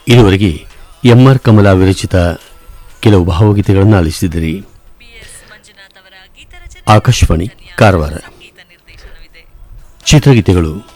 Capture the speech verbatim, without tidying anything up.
ಇದುವರೆಗೆ M R Kamala ವಿರಚಿತ ಕೆಲವು ಭಾವಗೀತೆಗಳನ್ನು ಆಲಿಸಿದಿರಿ. ಆಕಾಶವಾಣಿ ಕಾರವಾರ. ಚಿತ್ರಗೀತೆಗಳು